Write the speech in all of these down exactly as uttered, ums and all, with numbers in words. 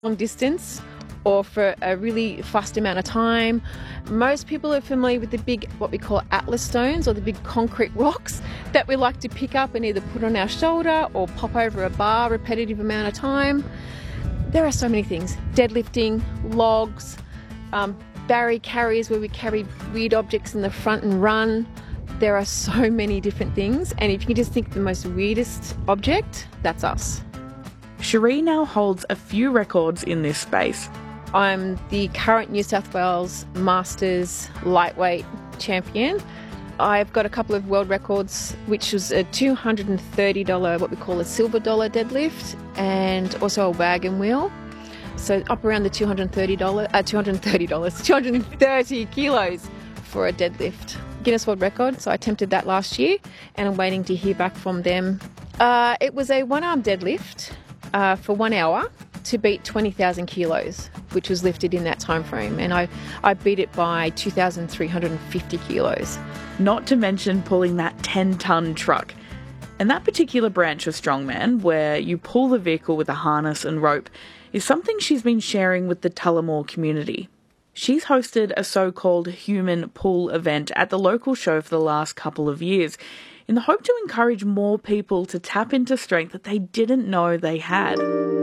long distance or for a really fast amount of time. Most people are familiar with the big, what we call atlas stones, or the big concrete rocks that we like to pick up and either put on our shoulder or pop over a bar repetitive amount of time. There are so many things. Deadlifting, logs, um, barrier carriers where we carry weird objects in the front and run. There are so many different things, and if you can just think of the most weirdest object, that's us. Cherie now holds a few records in this space. I'm the current New South Wales Masters lightweight champion. I've got a couple of world records, which was a two hundred thirty dollars, what we call a silver dollar deadlift, and also a wagon wheel. So up around the two hundred thirty dollars, uh, two hundred thirty dollars, two hundred thirty kilos for a deadlift. Guinness World Record, so I attempted that last year, and I'm waiting to hear back from them. Uh, it was a one-arm deadlift uh, for one hour to beat twenty thousand kilos, which was lifted in that time frame, and I, I beat it by two thousand three hundred fifty kilos. Not to mention pulling that ten-tonne truck. And that particular branch of strongman, where you pull the vehicle with a harness and rope, is something she's been sharing with the Tullamore community. She's hosted a so-called human pull event at the local show for the last couple of years in the hope to encourage more people to tap into strength that they didn't know they had.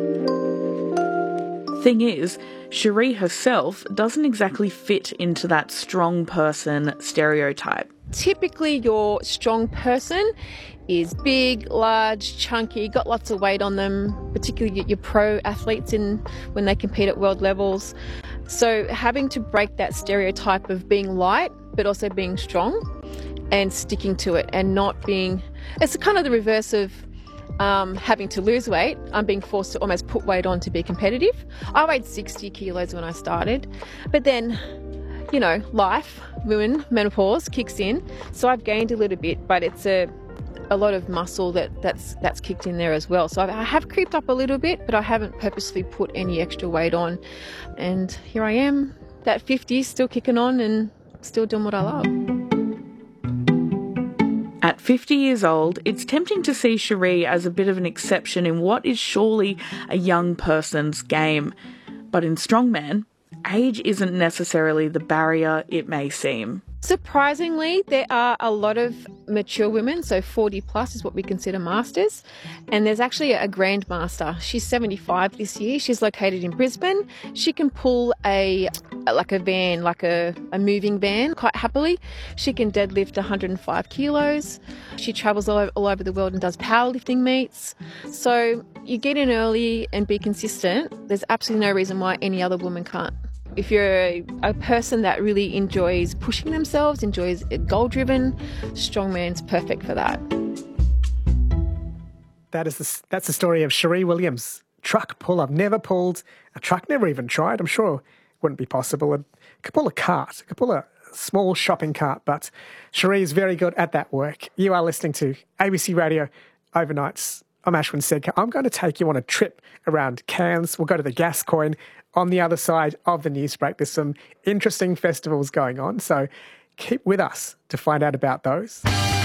Thing is, Cherie herself doesn't exactly fit into that strong person stereotype. Typically, your strong person is big, large, chunky, got lots of weight on them, particularly your pro athletes in when they compete at world levels. So having to break that stereotype of being light, but also being strong and sticking to it and not being... It's kind of the reverse of Um, having to lose weight. I'm being forced to almost put weight on to be competitive. I weighed sixty kilos when I started, but then, you know, life, women, menopause kicks in, so I've gained a little bit, but it's a a lot of muscle that, that's that's kicked in there as well. So I have creeped up a little bit, but I haven't purposely put any extra weight on. And here I am, that fifty, still kicking on and still doing what I love. At fifty years old, it's tempting to see Cherie as a bit of an exception in what is surely a young person's game. But in strongman, age isn't necessarily the barrier it may seem. Surprisingly, there are a lot of mature women, so forty plus is what we consider masters, and there's actually a grandmaster. She's seventy-five this year. She's located in Brisbane. She can pull a like a van, like a, a moving van quite happily. She can deadlift one hundred five kilos. She travels all over, all over the world and does powerlifting meets. So you get in early and be consistent. There's absolutely no reason why any other woman can't. If you're a, a person that really enjoys pushing themselves, enjoys goal-driven, strongman's perfect for that. That is the, that's the story of Cherie Williams. Truck pull. I've never pulled a truck, never even tried. I'm sure it wouldn't be possible. I could pull a cart. I could pull a small shopping cart, but Cherie is very good at that work. You are listening to A B C Radio Overnights. I'm Ashwin Sedka. I'm going to take you on a trip around Cairns. We'll go to the Gascoyne on the other side of the news break. There's some interesting festivals going on, so keep with us to find out about those.